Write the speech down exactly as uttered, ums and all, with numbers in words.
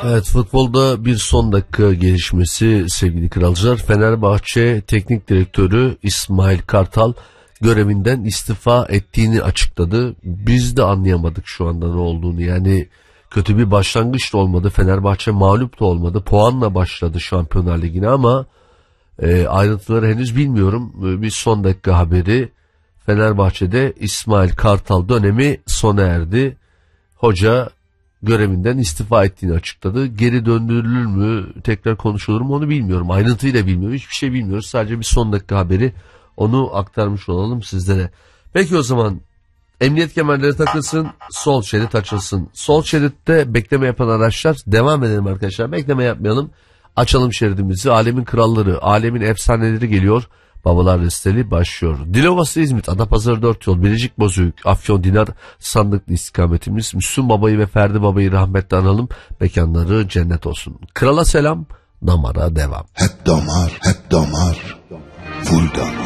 Evet, futbolda bir son dakika gelişmesi sevgili kralcılar. Fenerbahçe Teknik Direktörü İsmail Kartal görevinden istifa ettiğini açıkladı. Biz de anlayamadık şu anda ne olduğunu. Yani kötü bir başlangıç da olmadı. Fenerbahçe mağlup da olmadı. Puanla başladı Şampiyonlar Ligi'ne ama e, ayrıntıları henüz bilmiyorum. Bir son dakika haberi. Fenerbahçe'de İsmail Kartal dönemi sona erdi. Hoca görevinden istifa ettiğini açıkladı. Geri döndürülür mü, tekrar konuşulur mu onu bilmiyorum. Ayrıntıyı da bilmiyorum. Hiçbir şey bilmiyoruz. Sadece bir son dakika haberi. Onu aktarmış olalım sizlere. Peki o zaman emniyet kemerleri takılsın, sol şerit açılsın. Sol şeritte bekleme yapan araçlar, devam edelim arkadaşlar. Bekleme yapmayalım. Açalım şeridimizi. Alemin kralları, alemin efsaneleri geliyor. Babalar Listeli başlıyor. Dilovası İzmit, Adapazarı dört yol, Bilecik Bozüyük, Afyon Dinar, Sandıklı istikametimiz. Müslüm Baba'yı ve Ferdi Baba'yı rahmetle analım. Mekanları cennet olsun. Krala selam, damara devam. Hep damar, hep damar, full damar.